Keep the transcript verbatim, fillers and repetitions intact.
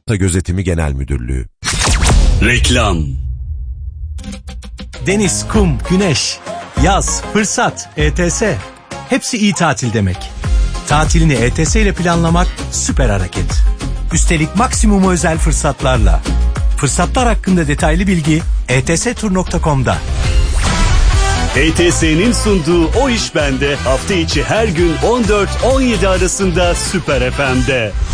Sigorta Gözetimi Genel Müdürlüğü. Reklam. Deniz, kum, güneş, yaz, fırsat, E T S. Hepsi iyi tatil demek. Tatilini E T S ile planlamak süper hareket. Üstelik maksimum özel fırsatlarla. Fırsatlar hakkında detaylı bilgi e t s tur nokta com'da. E T S'nin sunduğu O İş Bende hafta içi her gün on dört on yedi arasında Süper F M'de.